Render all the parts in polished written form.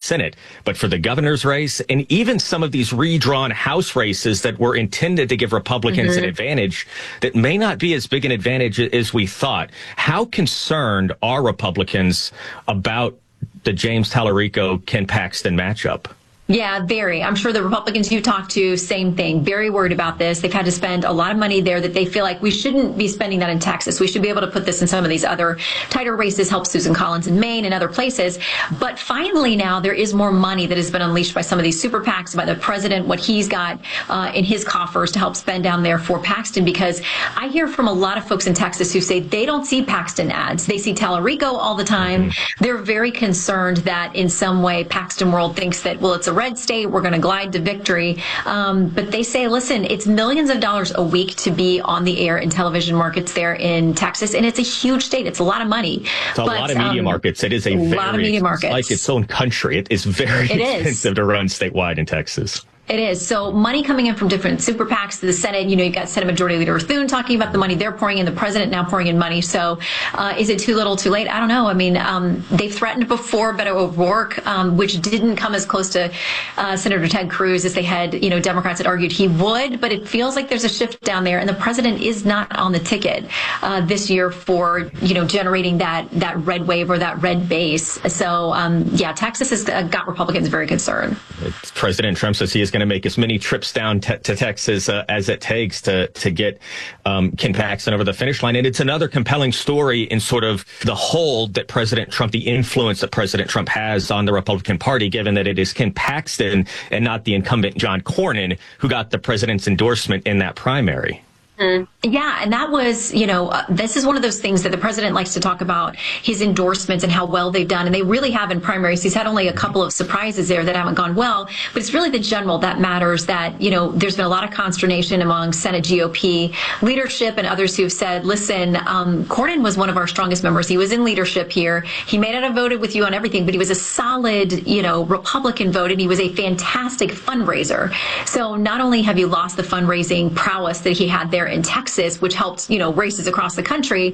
Senate. But for the governor's race and even some of these redrawn House races that were intended to give Republicans an advantage that may not be as big an advantage as we thought. How concerned are Republicans about the James Tallarico-Ken Paxton matchup? Yeah, very. I'm sure the Republicans you talk to, same thing. Very worried about this. They've had to spend a lot of money there that they feel like we shouldn't be spending that in Texas. We should be able to put this in some of these other tighter races, help Susan Collins in Maine and other places. But finally now there is more money that has been unleashed by some of these super PACs, by the president, what he's got in his coffers to help spend down there for Paxton. Because I hear from a lot of folks in Texas who say they don't see Paxton ads. They see Tallarico all the time. They're very concerned that in some way Paxton World thinks that, well, it's a red state, we're going to glide to victory. But they say, listen, it's millions of dollars a week to be on the air in television markets there in Texas. And it's a huge state. It's a lot of money. It's a lot of media markets. It is a lot of media markets. Like its own country. It is very expensive to run statewide in Texas. It is. So money coming in from different super PACs to the Senate. You know, you've got Senate Majority Leader Thune talking about the money they're pouring in, the president now pouring in money. So is it too little, too late? I don't know. I mean, they've threatened before Beto O'Rourke, which didn't come as close to Senator Ted Cruz as they had, you know, Democrats had argued he would. But it feels like there's a shift down there. And the president is not on the ticket this year for, you know, generating that red wave or that red base. So, yeah, Texas has got Republicans very concerned. President Trump says he is going to make as many trips down to Texas as it takes to get Ken Paxton over the finish line. And it's another compelling story in sort of the hold that President Trump, the influence that President Trump has on the Republican Party, given that it is Ken Paxton and not the incumbent John Cornyn who got the president's endorsement in that primary. Yeah, and that was, you know, this is one of those things that the president likes to talk about, his endorsements and how well they've done. And they really have in primaries. He's had only a couple of surprises there that haven't gone well. But it's really the general that matters, that, you know, there's been a lot of consternation among Senate GOP leadership and others who've said, listen, Cornyn was one of our strongest members. He was in leadership here. He may not have voted with you on everything, but he was a solid, you know, Republican vote, and he was a fantastic fundraiser. So not only have you lost the fundraising prowess that he had there in Texas, which helped, you know, races across the country.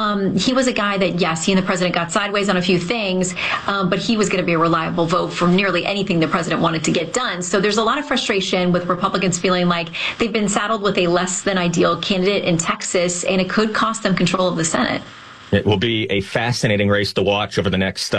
He was a guy that, yes, he and the president got sideways on a few things, but he was going to be a reliable vote for nearly anything the president wanted to get done. So there's a lot of frustration with Republicans feeling like they've been saddled with a less than ideal candidate in Texas, and it could cost them control of the Senate. It will be a fascinating race to watch over the next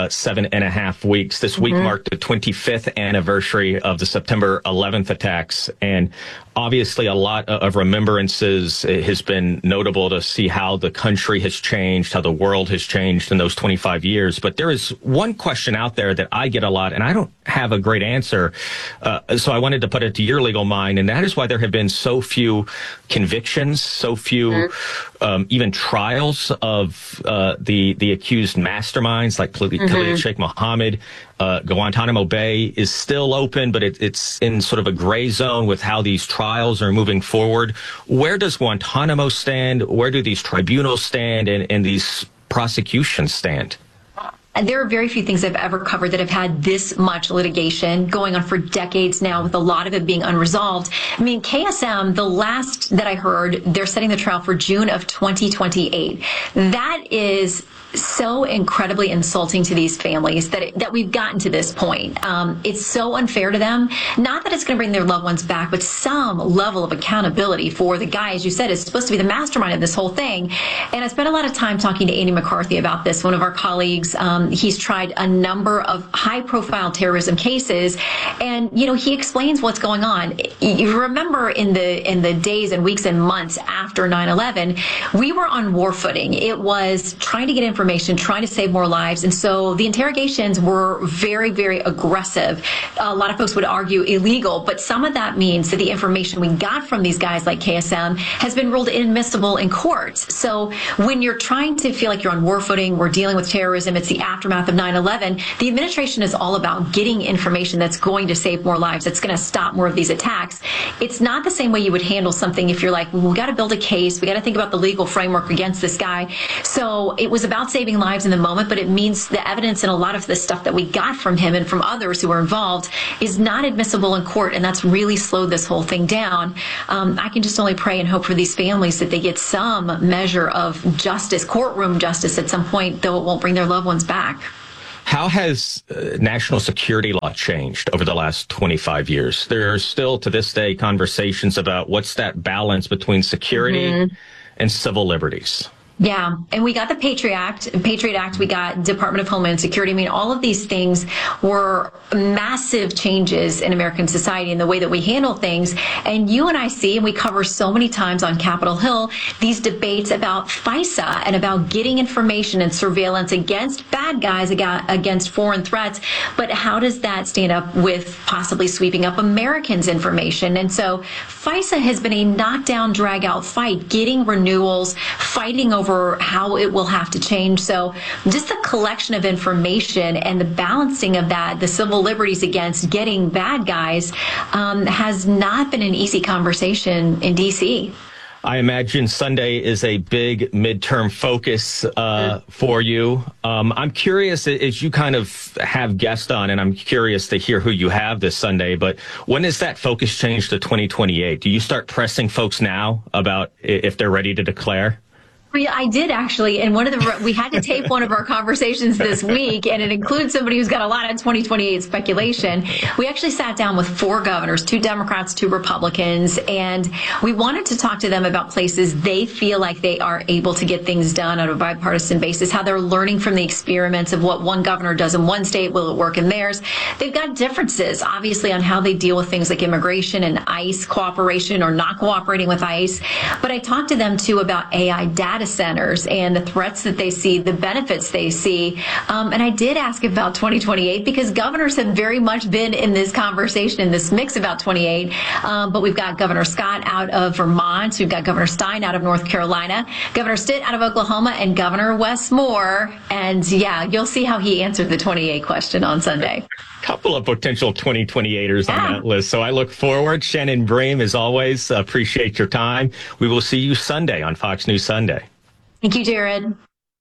7.5 weeks. This week marked the 25th anniversary of the September 11th attacks. And obviously a lot of remembrances. It has been notable to see how the country has changed, how the world has changed in those 25 years. But there is one question out there that I get a lot, and I don't have a great answer. So I wanted to put it to your legal mind. And that is why there have been so few convictions, so few even trials of the accused masterminds like Khalid Sheikh Mohammed. Guantanamo Bay is still open, but it's in sort of a gray zone with how these trials are moving forward. Where does Guantanamo stand? Where do these tribunals stand and these prosecutions stand? And there are very few things I've ever covered that have had this much litigation going on for decades now, with a lot of it being unresolved. I mean, KSM, the last that I heard, they're setting the trial for June of 2028. That is so incredibly insulting to these families that we've gotten to this point. It's so unfair to them. Not that it's going to bring their loved ones back, but some level of accountability for the guy, as you said, is supposed to be the mastermind of this whole thing. And I spent a lot of time talking to Andy McCarthy about this, one of our colleagues. He's tried a number of high-profile terrorism cases, and you know, he explains what's going on. You remember in the days and weeks and months after 9/11, we were on war footing. It was trying to get information, trying to save more lives, and so the interrogations were very, very aggressive. A lot of folks would argue illegal, but some of that means that the information we got from these guys like KSM has been ruled inadmissible in courts. So when you're trying to feel like you're on war footing, we're dealing with terrorism, it's the aftermath of 9/11, the administration is all about getting information that's going to save more lives, that's going to stop more of these attacks. It's not the same way you would handle something if you're like, well, we got to build a case, we got to think about the legal framework against this guy. So it was about saving lives in the moment, but it means the evidence and a lot of the stuff that we got from him and from others who were involved is not admissible in court, and that's really slowed this whole thing down. I can just only pray and hope for these families that they get some measure of justice, courtroom justice at some point, though it won't bring their loved ones back. How has national security law changed over the last 25 years? There are still, to this day, conversations about what's that balance between security and civil liberties. Yeah. And we got the Patriot Act. We got Department of Homeland Security. I mean, all of these things were massive changes in American society in the way that we handle things. And you and I see, and we cover so many times on Capitol Hill, these debates about FISA and about getting information and surveillance against bad guys, against foreign threats. But how does that stand up with possibly sweeping up Americans' information? And so FISA has been a knockdown, drag out fight, getting renewals, fighting over how it will have to change. So just the collection of information and the balancing of that, the civil liberties against getting bad guys, has not been an easy conversation in D.C. I imagine Sunday is a big midterm focus for you. I'm curious, as you kind of have guests on, and I'm curious to hear who you have this Sunday, but when does that focus change to 2028? Do you start pressing folks now about if they're ready to declare? I did actually, and we had to tape one of our conversations this week, and it includes somebody who's got a lot of 2028 speculation. We actually sat down with 4 governors, 2 Democrats, 2 Republicans, and we wanted to talk to them about places they feel like they are able to get things done on a bipartisan basis, how they're learning from the experiments of what one governor does in one state, will it work in theirs? They've got differences, obviously, on how they deal with things like immigration and ICE cooperation or not cooperating with ICE. But I talked to them, too, about AI data centers and the threats that they see, the benefits they see. And I did ask about 2028 because governors have very much been in this conversation, in this mix about 28. But we've got Governor Scott out of Vermont. We've got Governor Stein out of North Carolina, Governor Stitt out of Oklahoma, and Governor Wes Moore. And yeah, you'll see how he answered the 28 question on Sunday. Couple of potential 2028ers on that list. So I look forward. Shannon Bream, as always, appreciate your time. We will see you Sunday on Fox News Sunday. Thank you, Jared.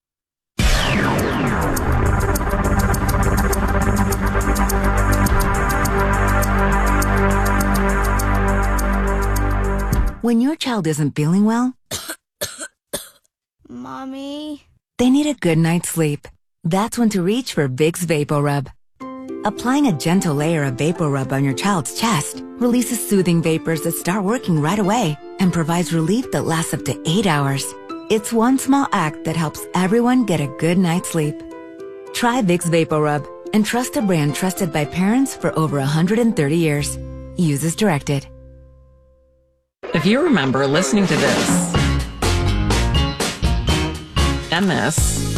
When your child isn't feeling well, Mommy, they need a good night's sleep. That's when to reach for Vicks VapoRub. Applying a gentle layer of VapoRub on your child's chest releases soothing vapors that start working right away and provides relief that lasts up to 8 hours. It's one small act that helps everyone get a good night's sleep. Try Vicks VapoRub and trust a brand trusted by parents for over 130 years. Use as directed. If you remember listening to this, and this,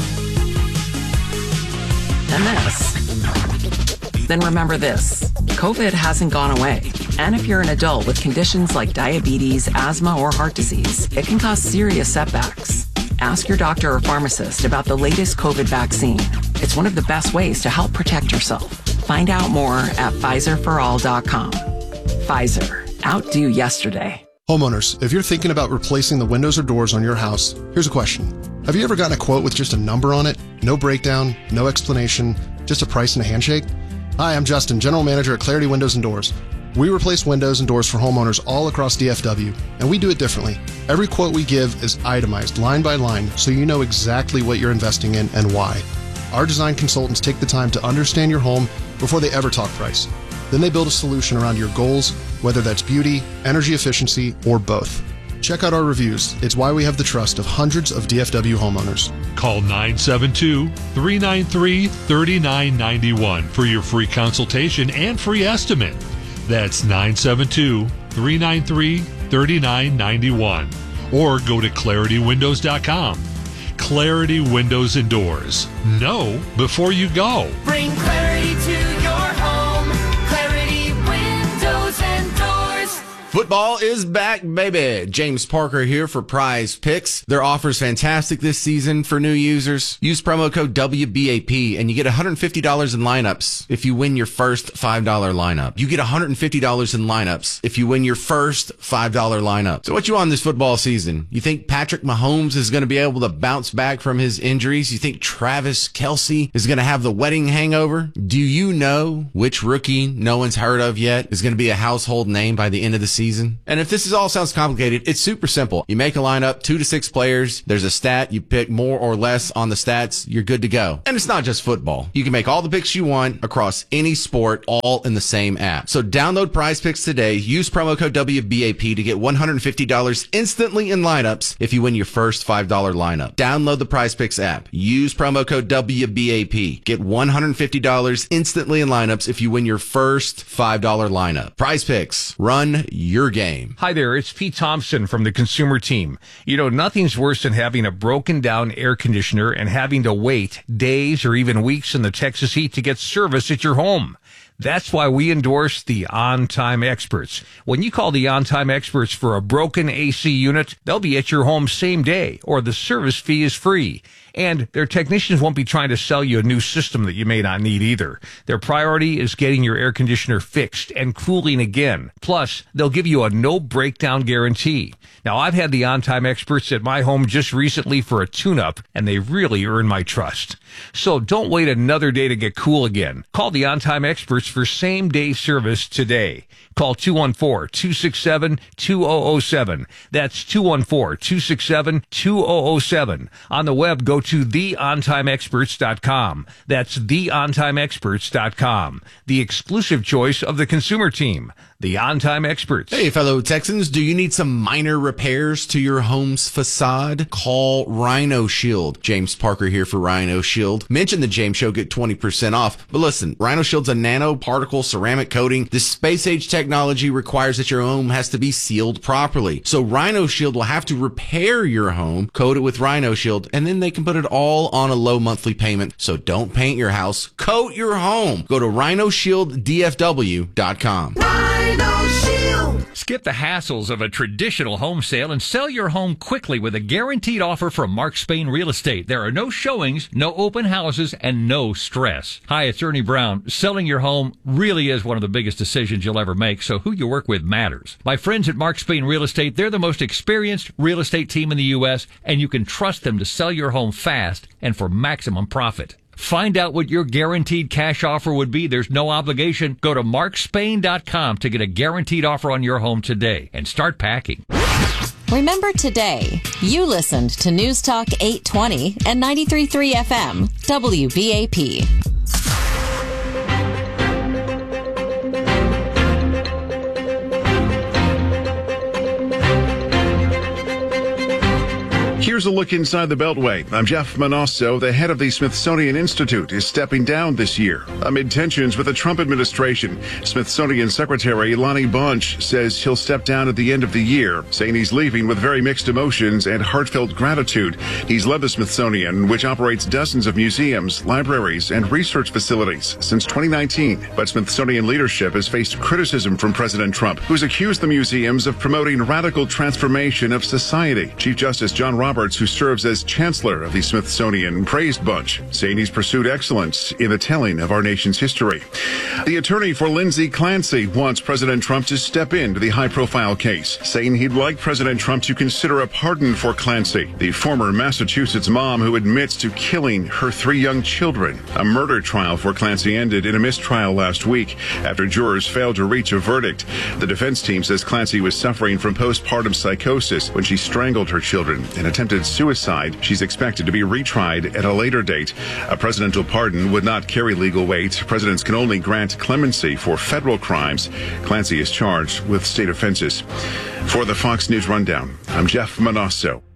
and this, then remember this. COVID hasn't gone away. And if you're an adult with conditions like diabetes, asthma, or heart disease, it can cause serious setbacks. Ask your doctor or pharmacist about the latest COVID vaccine. It's one of the best ways to help protect yourself. Find out more at PfizerForAll.com. Pfizer. Outdo yesterday. Homeowners, if you're thinking about replacing the windows or doors on your house, here's a question. Have you ever gotten a quote with just a number on it? No breakdown, no explanation, just a price and a handshake? Hi, I'm Justin, General Manager at Clarity Windows and Doors. We replace windows and doors for homeowners all across DFW, and we do it differently. Every quote we give is itemized line by line, so you know exactly what you're investing in and why. Our design consultants take the time to understand your home before they ever talk price. Then they build a solution around your goals, whether that's beauty, energy efficiency, or both. Check out our reviews. It's why we have the trust of hundreds of DFW homeowners. Call 972-393-3991 for your free consultation and free estimate. That's 972-393-3991. Or go to ClarityWindows.com. Clarity Windows and Doors. Know before you go. Bring clarity to your home. Clarity Windows and Doors. Football is back, baby. James Parker here for Prize Picks. Their offer's fantastic this season for new users. Use promo code WBAP and you get $150 in lineups if you win your first $5 lineup. You get $150 in lineups if you win your first $5 lineup. So what you on this football season? You think Patrick Mahomes is going to be able to bounce back from his injuries? You think Travis Kelce is going to have the wedding hangover? Do you know which rookie no one's heard of yet is going to be a household name by the end of the season? season. And if this all sounds complicated, it's super simple. You make a lineup, 2 to 6 players. There's a stat. You pick more or less on the stats. You're good to go. And it's not just football. You can make all the picks you want across any sport, all in the same app. So download Prize Picks today. Use promo code WBAP to get $150 instantly in lineups if you win your first $5 lineup. Download the Prize Picks app. Use promo code WBAP. Get $150 instantly in lineups if you win your first $5 lineup. Prize Picks. Run your game. Hi there, it's Pete Thompson from the Consumer Team. You know, nothing's worse than having a broken down air conditioner and having to wait days or even weeks in the Texas heat to get service at your home. That's why we endorse the On Time Experts. When you call the On Time Experts for a broken AC unit, they'll be at your home same day, or the service fee is free. And their technicians won't be trying to sell you a new system that you may not need either. Their priority is getting your air conditioner fixed and cooling again. Plus, they'll give you a no breakdown guarantee. Now, I've had the On-Time Experts at my home just recently for a tune-up, and they really earn my trust. So don't wait another day to get cool again. Call the On-Time Experts for same-day service today. Call 214-267-2007. That's 214-267-2007. On the web, go to theontimeexperts.com. That's theontimeexperts.com. The exclusive choice of the Consumer Team. The On Time Experts. Hey, fellow Texans, do you need some minor repairs to your home's facade? Call Rhino Shield. James Parker here for Rhino Shield. Mention the James Show, get 20% off. But listen, Rhino Shield's a nanoparticle ceramic coating. This space-age technology requires that your home has to be sealed properly. So Rhino Shield will have to repair your home, coat it with Rhino Shield, and then they can put it all on a low monthly payment. So don't paint your house, coat your home. Go to rhinoshielddfw.com. Skip the hassles of a traditional home sale and sell your home quickly with a guaranteed offer from Mark Spain Real Estate. There are no showings, no open houses, and no stress. Hi, it's Ernie Brown. Selling your home really is one of the biggest decisions you'll ever make, so who you work with matters. My friends at Mark Spain Real Estate, they're the most experienced real estate team in the U.S., and you can trust them to sell your home fast and for maximum profit. Find out what your guaranteed cash offer would be. There's no obligation. Go to markspain.com to get a guaranteed offer on your home today and start packing. Remember today, you listened to News Talk 820 and 93.3 FM, WBAP. Here's a look inside the Beltway. I'm Jeff Manasso. The head of the Smithsonian Institute is stepping down this year amid tensions with the Trump administration. Smithsonian Secretary Lonnie Bunch says he'll step down at the end of the year, saying he's leaving with very mixed emotions and heartfelt gratitude. He's led the Smithsonian, which operates dozens of museums, libraries, and research facilities since 2019. But Smithsonian leadership has faced criticism from President Trump, who's accused the museums of promoting radical transformation of society. Chief Justice John Roberts, who serves as Chancellor of the Smithsonian, praised Bunch, saying he's pursued excellence in the telling of our nation's history. The attorney for Lindsay Clancy wants President Trump to step into the high-profile case, saying he'd like President Trump to consider a pardon for Clancy, the former Massachusetts mom who admits to killing her 3 young children. A murder trial for Clancy ended in a mistrial last week after jurors failed to reach a verdict. The defense team says Clancy was suffering from postpartum psychosis when she strangled her children and attempted suicide. She's expected to be retried at a later date. A presidential pardon would not carry legal weight. Presidents can only grant clemency for federal crimes. Clancy is charged with state offenses. For the Fox News Rundown, I'm Jeff Manasso.